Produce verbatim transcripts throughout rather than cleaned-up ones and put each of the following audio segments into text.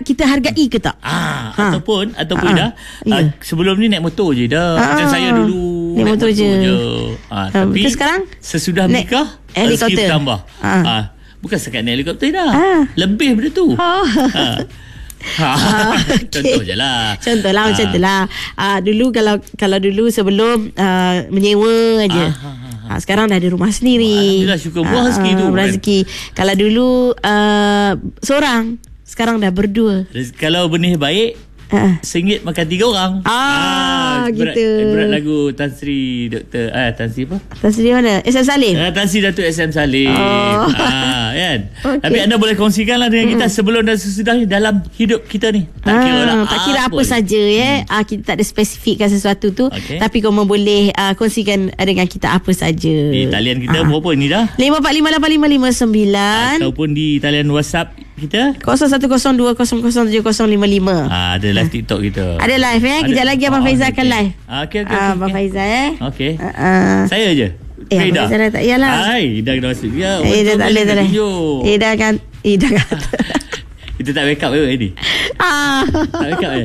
kita hargai ke tak? Ah, ha. Ataupun Ataupun ha. dah ya. uh, sebelum ni naik motor je dah. ha. Macam saya dulu naik, naik motor, motor je, je. Ha, ha. Tapi Betul sekarang sesudah naik nikah helikopter tambah. ha. ha. Bukan sekat naik helikopter dah. ha. Lebih benda tu. ha. ha. Ha. okay. Contoh je lah. Contoh lah ha. macam tu lah. uh, Dulu kalau kalau dulu sebelum uh, menyewa aja. ha. ha. Ha, sekarang dah ada rumah sendiri. Alhamdulillah, syukur buah rezeki tu. Rezeki. Kan? Kalau dulu uh, seorang, sekarang dah berdua. Kalau benih baik, uh. seringgit makan tiga orang. Ah, ah berat, gitu. Berat lagu Tan Sri Doktor ah, Tan Sri apa? Tan Sri mana? S M Salim? Ah, Tan Sri Datuk S M Salim. Oh. Ah, kan? Okay. Tapi anda boleh kongsikanlah dengan kita mm. sebelum dan sesudah ni dalam hidup kita ni. Tak ah, kira lah. Tak kira apa, apa saja ya. Hmm. Ah, kita tak ada spesifikkan sesuatu tu. Okay. Tapi kamu boleh uh, kongsikan dengan kita apa saja. Di talian kita ah. berapa ni dah? lima empat lima lapan lima lima sembilan ataupun di talian WhatsApp kita kosong satu kosong dua kosong kosong tujuh kosong lima lima. Ah, ada live ah. TikTok kita. Ada live eh. Kejap lagi Abang oh, Faizal okay. akan live. Ah, okey okey. Ah, okay, Abang okay. Faizal eh. Okey. Uh, uh. Saya je. Eh, Abang Faizal dah tak yalah. Hai, dah kena masuk. Ya, eh, dah tak boleh tak boleh. Eh, dah kan. Eh, dah kata. Kita tak make up ke ni? Ah. Tak make up eh?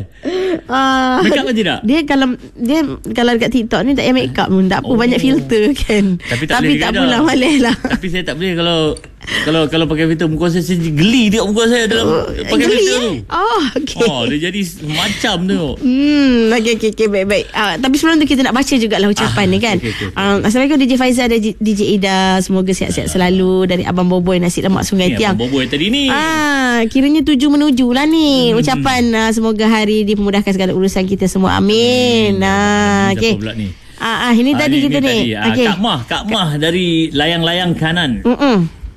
Ah. Make up ke tidak? Dia kalau dia kalau dekat TikTok ni tak payah make up pun. Tak apa, oh. banyak filter kan. Tapi tak Tapi boleh tak pula malih lah. Tapi saya tak boleh kalau kalau kalau pakai filter muka saya, saya geli tengok muka saya dalam oh, pakai geli, filter eh? tu. Oh, okey. Oh, dia jadi macam tu. Hmm, okey okey okey baik-baik. Ah, tapi sebelum tu kita nak baca jugalah ucapan ah, ni kan. Okay, okay, okay. Ah, Assalamualaikum D J Faizal dan D J Ida. Semoga sihat-sihat selalu dari Abang Boboy nasi lemak Sungai ni, Tiang. Abang Boboy tadi ni. Ah, kiranya tuju menuju lah ni. Hmm. Ucapan ah, semoga hari dimudahkan segala urusan kita semua. Amin. Nah, hmm, okey. Ah, ah ini ah, tadi ini, kita ni. Ah, okay. Kak Mah, Kak Mah dari layang-layang kanan. Hmm.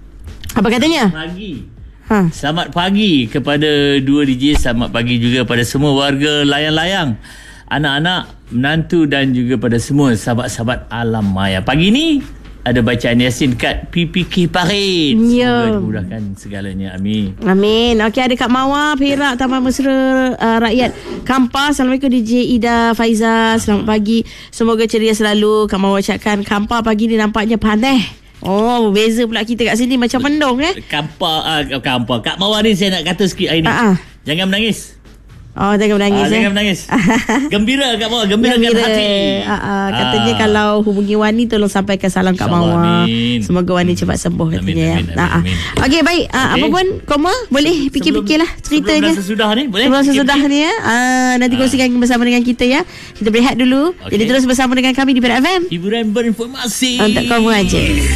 Apa katanya? Pagi. Ha. Selamat pagi kepada dua D J. Selamat pagi juga pada semua warga layang-layang, anak-anak, menantu dan juga pada semua sahabat-sahabat alam maya. Pagi ni ada bacaan Yasin kat P P K Parade. Ya. Semoga dimudahkan segalanya. Amin. Amin. Okey, ada Kak Mawar Perak Taman Mesra uh, Rakyat Kampar. Assalamualaikum D J Ida Faizal. Selamat pagi. Semoga ceria selalu. Kak Mawar cakap Kampar pagi ni nampaknya panas. Oh, beza pula kita kat sini macam mendung eh. Kampar, uh, kampar. Kak Mawar ni saya nak kata sikit hari ni. Uh-uh. Jangan menangis. Oh, jangan menangis. Ah, eh. Jangan menangis. Gembira Kak Mawar, gembirakan Gembira. hati. Uh, uh, katanya ah. kalau hubungi Wani tolong sampaikan salam Kak Mawar. Semoga Wani cepat sembuh katanya. Amin, amin, amin, amin. Uh, Okey, baik. Uh, okay. Apa pun koma boleh fikir-fikirlah ceritanya. Sebelum sesudah ni boleh. Sebelum sesudah ni ya. Uh, nanti kongsikan bersama dengan kita ya. Kita berehat dulu. Okay. Jadi terus bersama dengan kami di Perak F M. Hiburan berinformasi. Untuk kamu aja.